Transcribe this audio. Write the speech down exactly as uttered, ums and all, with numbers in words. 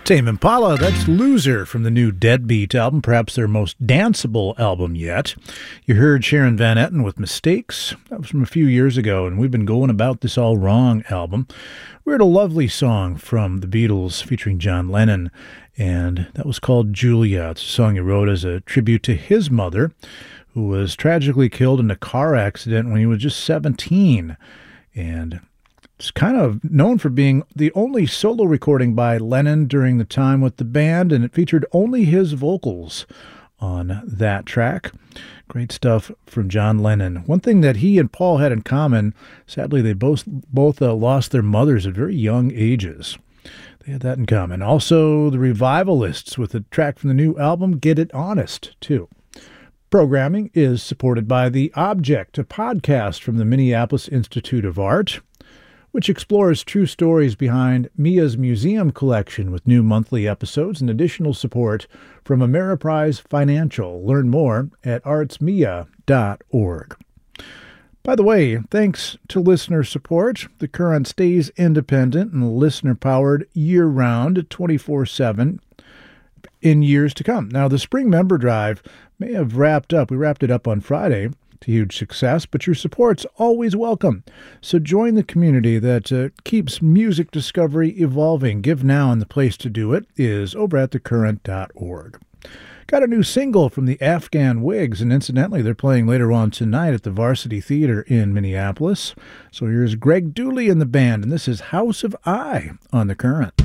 Tame Impala, that's Loser from the new Deadbeat album, perhaps their most danceable album yet. You heard Sharon Van Etten with Mistakes. That was from a few years ago, and we've been going about this all wrong album. We heard a lovely song from the Beatles featuring John Lennon, and that was called Julia. It's a song he wrote as a tribute to his mother, who was tragically killed in a car accident when he was just seventeen. And it's kind of known for being the only solo recording by Lennon during the time with the band, and it featured only his vocals on that track. Great stuff from John Lennon. One thing that he and Paul had in common, sadly, they both both uh, lost their mothers at very young ages. They had that in common. Also, the Revivalists with a track from the new album, Get It Honest, too. Programming is supported by The Object, a podcast from the Minneapolis Institute of Art, which explores true stories behind Mia's museum collection with new monthly episodes and additional support from Ameriprise Financial. Learn more at arts mia dot org. By the way, thanks to listener support, The Current stays independent and listener-powered year-round, twenty-four seven, in years to come. Now, the spring member drive may have wrapped up. We wrapped it up on Friday. A huge success, but your support's always welcome. So join the community that uh, keeps music discovery evolving. Give now, and the place to do it is over at the current dot org. Got a new single from the Afghan Wigs, and incidentally, they're playing later on tonight at the Varsity Theater in Minneapolis. So here's Greg Dooley and the band, and this is House of I on The Current.